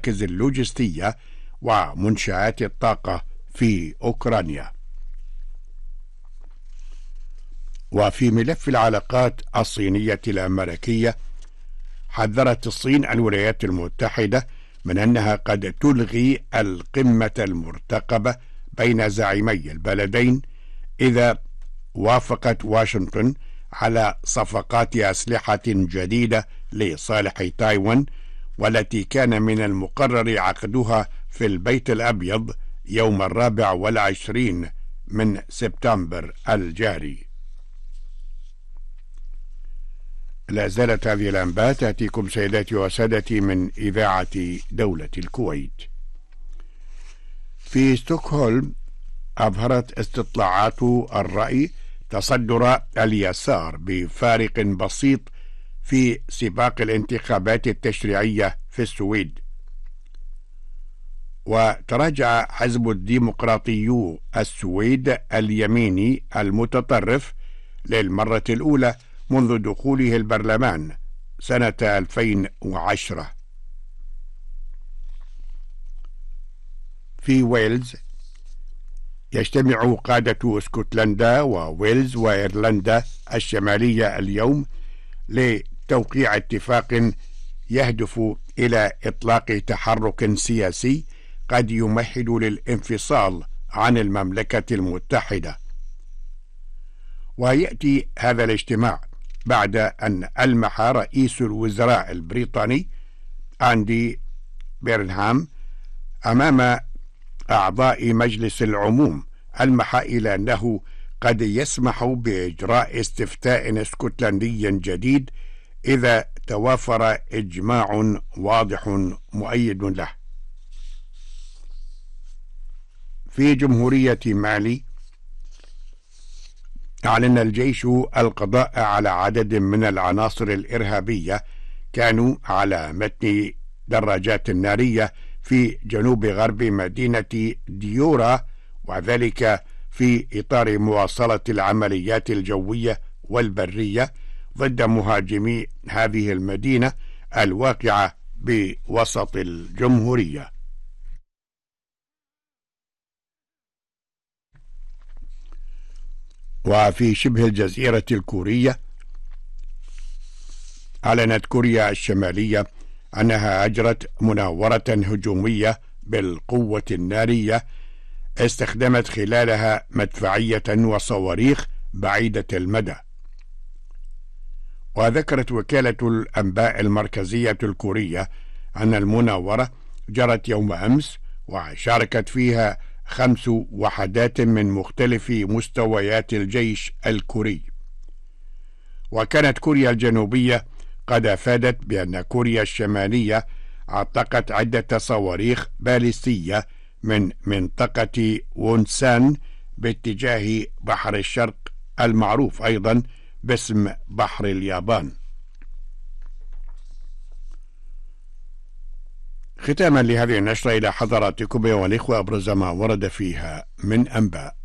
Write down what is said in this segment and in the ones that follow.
المراكز اللوجستية ومنشآت الطاقة في أوكرانيا. وفي ملف العلاقات الصينية الأمريكية، حذرت الصين الولايات المتحدة من أنها قد تلغي القمة المرتقبة بين زعيمي البلدين إذا وافقت واشنطن على صفقات أسلحة جديدة لصالح تايوان، والتي كان من المقرر عقدها في البيت الأبيض يوم 24 من سبتمبر الجاري. لا زالت هذه الأنباء تأتيكم سيداتي وسادتي من إذاعة دولة الكويت. في ستوكهولم، أظهرت استطلاعات الرأي تصدر اليسار بفارق بسيط في سباق الانتخابات التشريعية في السويد. وتراجع حزب الديمقراطيو السويد اليميني المتطرف للمرة الأولى منذ دخوله البرلمان سنة 2010. في ويلز، يجتمع قادة اسكتلندا وويلز وإيرلندا الشمالية اليوم لتوقيع اتفاق يهدف إلى إطلاق تحرك سياسي قد يمهد للانفصال عن المملكة المتحدة. ويأتي هذا الاجتماع بعد أن ألمح رئيس الوزراء البريطاني أندي بيرنهام أمام أعضاء مجلس العموم، ألمح إلى أنه قد يسمح بإجراء استفتاء اسكتلندي جديد إذا توافر إجماع واضح مؤيد له. في جمهورية مالي، أعلن الجيش القضاء على عدد من العناصر الإرهابية كانوا على متن دراجات نارية في جنوب غرب مدينة ديورا، وذلك في إطار مواصلة العمليات الجوية والبرية ضد مهاجمي هذه المدينة الواقعة بوسط الجمهورية. وفي شبه الجزيرة الكورية، أعلنت كوريا الشمالية أنها أجرت مناورة هجومية بالقوة النارية استخدمت خلالها مدفعية وصواريخ بعيدة المدى. وذكرت وكالة الأنباء المركزية الكورية أن المناورة جرت يوم أمس، وشاركت فيها 5 وحدات من مختلف مستويات الجيش الكوري. وكانت كوريا الجنوبية قد أفادت بأن كوريا الشمالية اعتقت عدة صواريخ باليستية من منطقة وونسان باتجاه بحر الشرق المعروف أيضا باسم بحر اليابان. ختاما لهذه النشرة إلى حضراتكم أيها الإخوة أبرز ما ورد فيها من أنباء.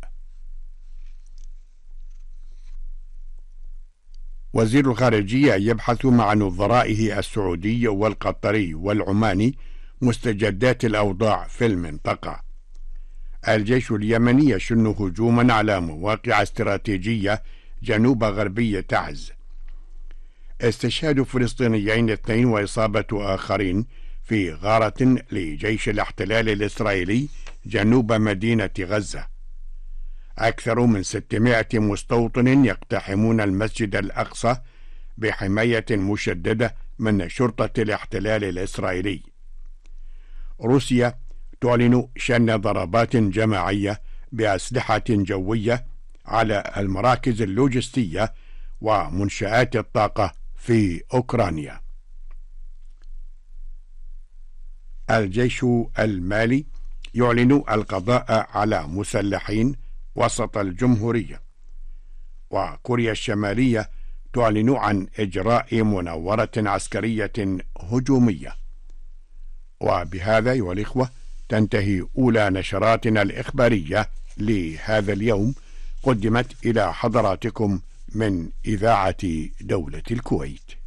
وزير الخارجية يبحث مع نظرائه السعودي والقطري والعماني مستجدات الأوضاع في المنطقة. الجيش اليمني يشن هجوما على مواقع استراتيجية جنوب غربي تعز. استشهاد فلسطينيين 2 وإصابة آخرين في غارة لجيش الاحتلال الإسرائيلي جنوب مدينة غزة. أكثر من 600 مستوطن يقتحمون المسجد الأقصى بحماية مشددة من شرطة الاحتلال الإسرائيلي. روسيا تعلن شن ضربات جماعية بأسلحة جوية على المراكز اللوجستية ومنشآت الطاقة في أوكرانيا. الجيش المالي يعلن القضاء على مسلحين وسط الجمهورية. وكوريا الشمالية تعلن عن إجراء مناورة عسكرية هجومية. وبهذا أيها الإخوة تنتهي أولى نشراتنا الإخبارية لهذا اليوم، قدمت إلى حضراتكم من إذاعة دولة الكويت.